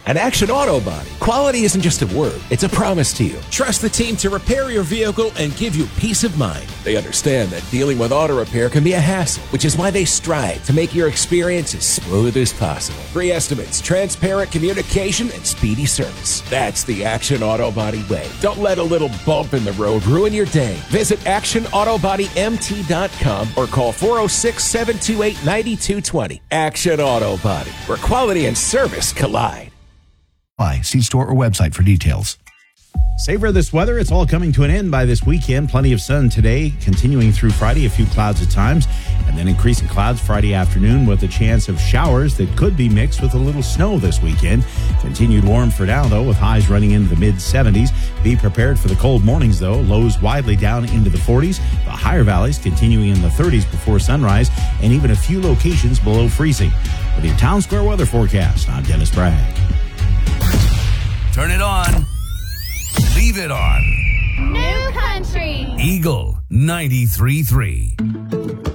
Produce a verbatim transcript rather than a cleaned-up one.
At Action Auto Body, quality isn't just a word, it's a promise to you. Trust the team to repair your vehicle and give you peace of mind. They understand that dealing with auto repair can be a hassle, which is why they strive to make your experience as smooth as possible. Free estimates, transparent communication, and speedy service. That's the Action Auto Body way. Don't let a little bump in the road ruin your day. Visit action auto body m t dot com or call four oh six, seven two eight, nine two two zero. Action Auto Body, where quality and service collide. See store or website for details. Savor this weather. It's all coming to an end by this weekend. Plenty of sun today, continuing through Friday, a few clouds at times, and then increasing clouds Friday afternoon with a chance of showers that could be mixed with a little snow this weekend. Continued warm for now, though, with highs running into the mid seventies. Be prepared for the cold mornings, though. Lows widely down into the forties. The higher valleys continuing in the thirties before sunrise, and even a few locations below freezing. With your Town Square weather forecast, I'm Dennis Bragg. Turn it on. Leave it on. New Country. Eagle ninety-three point three.